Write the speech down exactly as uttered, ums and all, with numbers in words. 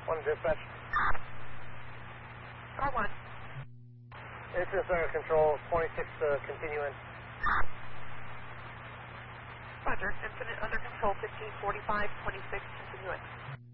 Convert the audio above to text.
One dispatch. Star one. Incident center control, twenty-six uh, continuing. Roger. Incident under control, fifteen forty-five, twenty-six continuing.